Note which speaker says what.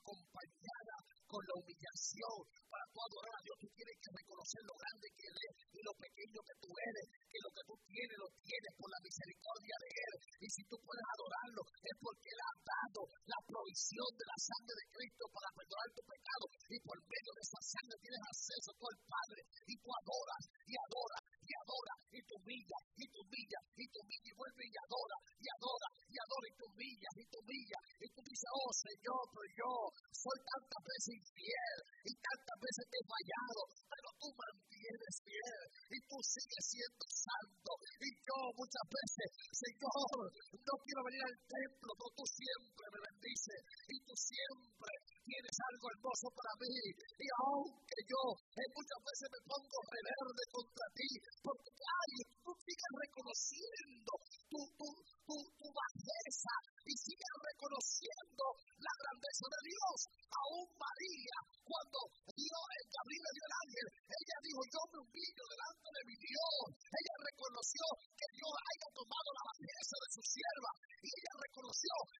Speaker 1: acompañada con la humillación. Para tú adorar a Dios, tú tienes que reconocer lo grande que Él es y lo pequeño que tú eres, que lo que tú tienes, lo tienes por la misericordia de Él. Y si tú puedes adorarlo, es porque Él ha dado la provisión de la sangre de Cristo para perdonar tu pecado. Y por medio de esa sangre tienes acceso tú al Padre. Y tú adoras, y adoras, y adoras, y tú humillas, y tú humillas, y tú humillas, y vuelves y adora, y adora, y adora, y tú humillas, y tú humillas. Y tú dices, oh Señor, pero yo soy tantas veces infiel, y tantas veces te he fallado, pero tú mantienes fiel, y tú sigues siendo santo. Y yo muchas veces, Señor, no quiero venir al templo, pero tú siempre me bendices, y tú siempre tienes algo hermoso para mí. Y aunque yo muchas veces me pongo rebelde contra ti, porque tú sigues reconociendo tu bajeza y sigues reconociendo la grandeza de Dios. Aún María, cuando Gabriel le dio el ángel, ella dijo, yo me humillo delante de mi Dios. Ella reconoció que Dios haya tomado la bajeza de su sierva, y ella reconoció